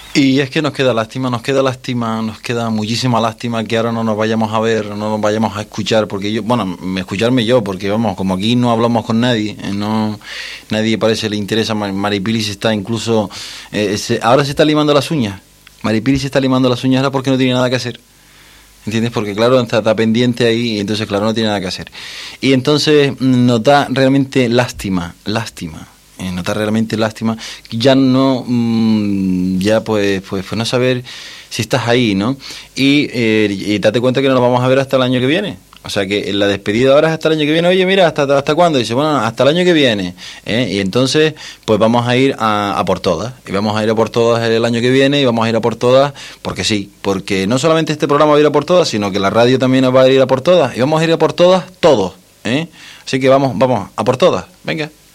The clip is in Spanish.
Y es que nos queda lástima, nos queda muchísima lástima que ahora no nos vayamos a ver, no nos vayamos a escuchar, porque yo, bueno, escucharme yo, porque vamos, como aquí no hablamos con nadie, no, nadie parece le interesa. Maripili se está incluso, ahora se está limando las uñas. Maripili se está limando las uñas ahora porque no tiene nada que hacer. ¿Entiendes? Porque claro, está pendiente ahí y entonces claro, no tiene nada que hacer. Y entonces nos da realmente lástima. Nos da realmente lástima. Ya no, ya pues no saber si estás ahí, ¿no? Y date cuenta que no nos vamos a ver hasta el año que viene. O sea que la despedida ahora es hasta el año que viene. Oye, mira, ¿hasta cuándo? Dice, bueno, hasta el año que viene. Y entonces, pues vamos a ir a por todas. Y vamos a ir a por todas el año que viene y vamos a ir a por todas porque sí. Porque no solamente este programa va a ir a por todas, sino que la radio también va a ir a por todas. Y vamos a ir a por todas, todos. Así que vamos a por todas. Venga.